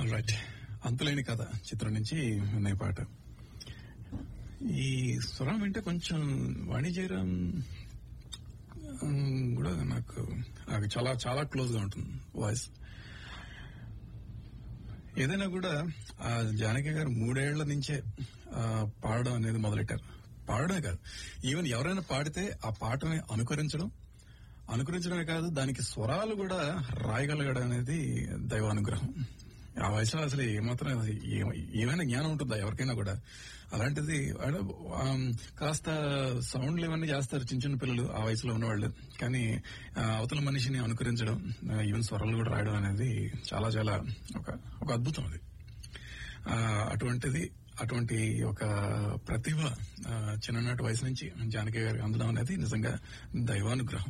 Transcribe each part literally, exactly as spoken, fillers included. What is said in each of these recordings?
All right. అంతులేని కథ చిత్రం నుంచి ఉన్నాయి పాట. ఈ స్వరం వింటే కొంచెం వాణిజ్యరం కూడా నాకు నాకు చాలా చాలా క్లోజ్ గా ఉంటుంది వాయిస్. ఏదైనా కూడా ఆ జానకి గారు మూడేళ్ల నుంచే పాడడం అనేది మొదలెట్టారు. పాడడమే కాదు, ఈవెన్ ఎవరైనా పాడితే ఆ పాటని అనుకరించడం అనుకరించడమే కాదు, దానికి స్వరాలు కూడా రాయగలగడం అనేది దైవానుగ్రహం. ఆ వయసులో అసలు ఏమాత్రం ఏమైనా జ్ఞానం ఉంటుందా ఎవరికైనా కూడా? అలాంటిది కాస్త సౌండ్లు ఇవన్నీ చేస్తారు చిన్న చిన్న పిల్లలు ఆ వయసులో ఉన్నవాళ్ళు, కానీ అవతల మనిషిని అనుకరించడం, ఈవెన్ స్వరాలు కూడా రాయడం అనేది చాలా చాలా ఒక ఒక అద్భుతం. అది అటువంటిది అటువంటి ఒక ప్రతిభ చిన్ననాటి వయసు నుంచి జానకి గారికి అందడం అనేది నిజంగా దైవానుగ్రహం.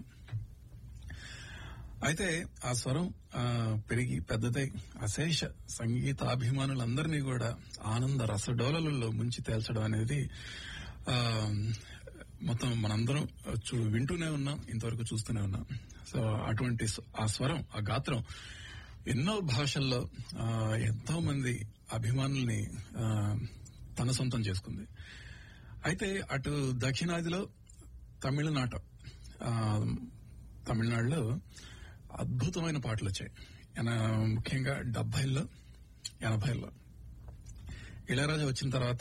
అయితే ఆ స్వరం పెరిగి పెద్దదై అశేష సంగీతాభిమానులందరినీ కూడా ఆనంద రసడోలలలో ముంచి తేల్చడం అనేది ఆ మొత్తం మనందరం చూ వింటూనే ఉన్నాం, ఇంతవరకు చూస్తూనే ఉన్నాం. సో అటువంటి ఆ స్వరం, ఆ గాత్రం ఎన్నో భాషల్లో ఎంతో మంది అభిమానుల్ని తన సొంతం చేసుకుంది. అయితే అటు దక్షిణాదిలో తమిళనాట తమిళనాడులో అద్భుతమైన పాటలు వచ్చాయి. ముఖ్యంగా డెబ్బైల్లో ఎనభైల్లో ఇళయరాజా వచ్చిన తర్వాత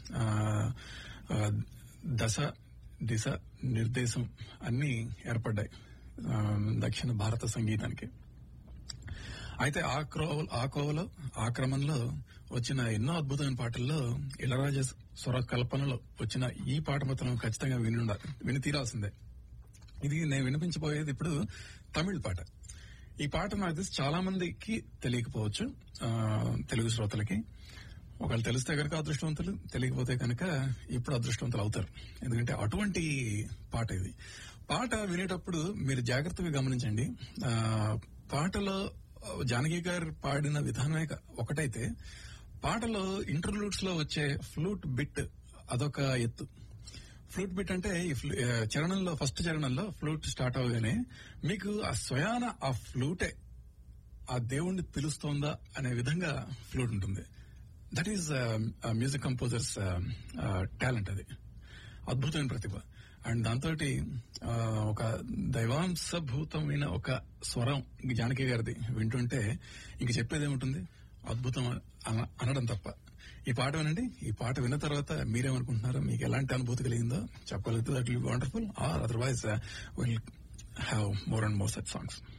దశ దిశ నిర్దేశం అన్ని ఏర్పడ్డాయి దక్షిణ భారత సంగీతానికి. అయితే ఆ క్రోవ ఆ కోవలో ఆ క్రమంలో వచ్చిన ఎన్నో అద్భుతమైన పాటల్లో ఇళయరాజా స్వర కల్పనలో వచ్చిన ఈ పాట మాత్రం ఖచ్చితంగా విని ఉండాలి, విని తీరాల్సిందే. ఇది నేను వినిపించబోయేది ఇప్పుడు తమిళ్ పాట. ఈ పాట నాకు తెలిసి చాలా మందికి తెలియకపోవచ్చు, తెలుగు శ్రోతలకి. ఒకవేళ తెలిస్తే కనుక అదృష్టవంతులు, తెలియకపోతే కనుక ఇప్పుడు అదృష్టవంతులు అవుతారు. ఎందుకంటే అటువంటి పాట ఇది. పాట వినేటప్పుడు మీరు జాగ్రత్తగా గమనించండి. ఆ పాటలో జానకి గారు పాడిన విధానమే ఒకటైతే, పాటలో ఇంటర్లూడ్స్ లో వచ్చే ఫ్లూట్ బిట్ అదొక ఎత్తు. ఫ్లూట్ బిట్ అంటే ఈ చరణంలో ఫస్ట్ చరణంలో ఫ్లూట్ స్టార్ట్ అవగానే మీకు ఆ స్వయాన ఆ ఫ్లూటే ఆ దేవుణ్ణి పిలుస్తోందా అనే విధంగా ఫ్లూట్ ఉంటుంది. That is music composers talent. అది అద్భుతమైన ప్రతిభ. అండ్ దాంతో ఒక దైవాంశభూతమైన ఒక స్వరం జానకి గారిది వింటుంటే ఇంక చెప్పేది ఏముంటుంది, అద్భుతం అనడం తప్ప. ఈ పాట వినండి. ఈ పాట విన్న తర్వాత మీరేమనుకుంటున్నారో, మీకు ఎలాంటి అనుభూతి కలిగిందో చెప్పగలిగితే that will be wonderful. Or otherwise will have more and more such songs.